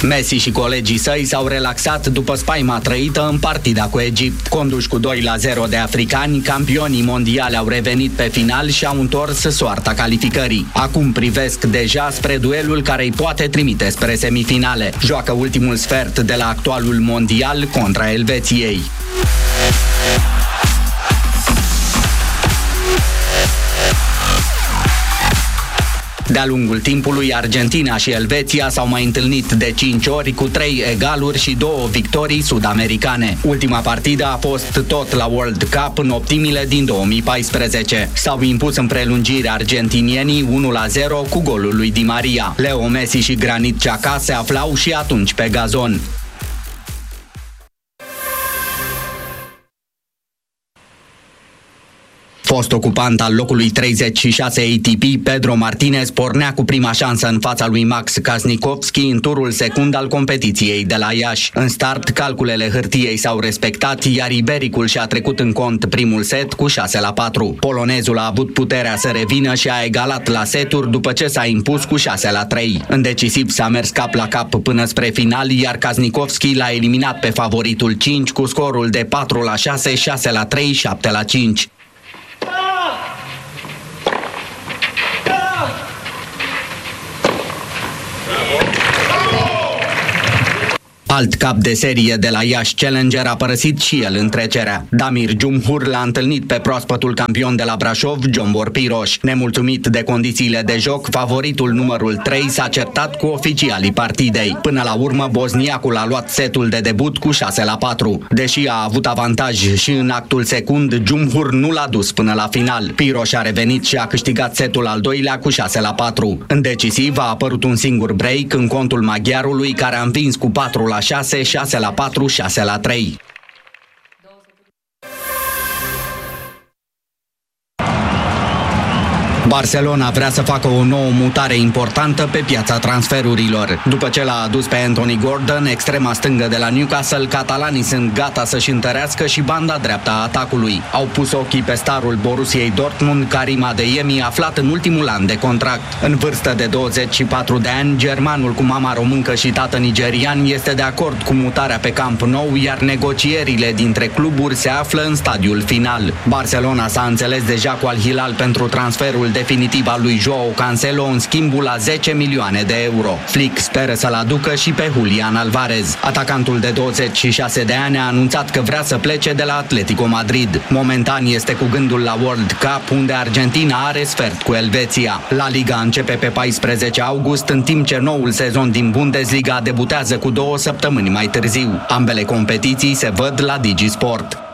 Messi și colegii săi s-au relaxat după spaima trăită în partida cu Egipt. Conduși cu 2-0 de africani, campionii mondiali au revenit pe final și au întors soarta calificării. Acum privesc deja spre duelul care îi poate trimite spre semifinale. Joacă ultimul sfert de la actualul mondial contra Elveției. De-a lungul timpului, Argentina și Elveția s-au mai întâlnit de 5 ori cu 3 egaluri și 2 victorii sud-americane. Ultima partidă a fost tot la World Cup în optimile din 2014. S-au impus în prelungire argentinienii 1-0 cu golul lui Di Maria. Leo Messi și Granit Xhaka se aflau și atunci pe gazon. Fost ocupant al locului 36 ATP, Pedro Martinez pornea cu prima șansă în fața lui Max Kaznikovski în turul secund al competiției de la Iași. În start, calculele hârtiei s-au respectat, iar ibericul și-a trecut în cont primul set cu 6-4. Polonezul a avut puterea să revină și a egalat la seturi după ce s-a impus cu 6-3. În decisiv s-a mers cap la cap până spre final, iar Kaznikovski l-a eliminat pe favoritul 5 cu scorul de 4-6, 6-3, 7-5. Alt cap de serie de la Iași Challenger a părăsit și el întrecerea. Damir Djumhur l-a întâlnit pe proaspătul campion de la Brașov, Giombor Piroș. Nemulțumit de condițiile de joc, favoritul numărul 3 s-a certat cu oficialii partidei. Până la urmă, bosniacul a luat setul de debut cu 6-4. Deși a avut avantaj și în actul secund, Djumhur nu l-a dus până la final. Piroș a revenit și a câștigat setul al doilea cu 6-4. În decisiv a apărut un singur break în contul maghiarului, care a învins cu 4-6, 6-4, 6-3. Barcelona vrea să facă o nouă mutare importantă pe piața transferurilor. După ce l-a adus pe Anthony Gordon, extrema stângă de la Newcastle, catalanii sunt gata să-și întărească și banda dreaptă a atacului. Au pus ochii pe starul Borussiei Dortmund, Karim Adeyemi, aflat în ultimul an de contract. În vârstă de 24 de ani, germanul cu mama româncă și tată nigerian este de acord cu mutarea pe Camp Nou, iar negocierile dintre cluburi se află în stadiul final. Barcelona s-a înțeles deja cu Al Hilal pentru transferul definitiv al lui Joao Cancelo în schimbul la 10 milioane de euro. Flick speră să-l aducă și pe Julian Alvarez. Atacantul de 26 de ani a anunțat că vrea să plece de la Atletico Madrid. Momentan este cu gândul la World Cup, unde Argentina are sfert cu Elveția. La Liga începe pe 14 august, în timp ce noul sezon din Bundesliga debutează cu 2 săptămâni mai târziu. Ambele competiții se văd la Digi Sport.